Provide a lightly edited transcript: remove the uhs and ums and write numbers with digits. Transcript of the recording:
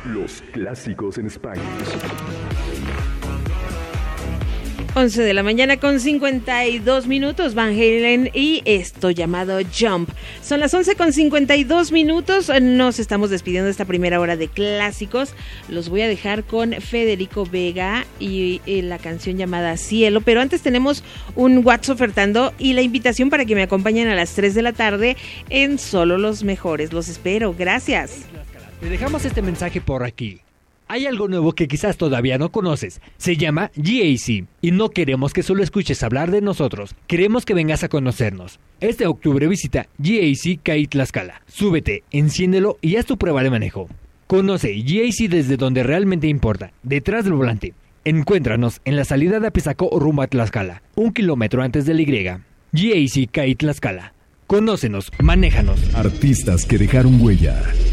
Los clásicos en Spanglish. 11 de la mañana con 52 minutos, Van Halen y esto llamado Jump. Son las 11 con 52 minutos, nos estamos despidiendo de esta primera hora de clásicos. Los voy a dejar con Federico Vega y la canción llamada Cielo, pero antes tenemos un WhatsApp ofertando y la invitación para que me acompañen a las 3 de la tarde en Solo los Mejores. Los espero, gracias. Te dejamos este mensaje por aquí. Hay algo nuevo que quizás todavía no conoces. Se llama GAC. Y no queremos que solo escuches hablar de nosotros. Queremos que vengas a conocernos. Este octubre visita GAC CAI Tlaxcala. Súbete, enciéndelo y haz tu prueba de manejo. Conoce GAC desde donde realmente importa, detrás del volante. Encuéntranos en la salida de Apizaco rumbo a Tlaxcala, 1 kilómetro antes de la Y. GAC CAI Tlaxcala. Conócenos, manéjanos. Artistas que dejaron huella.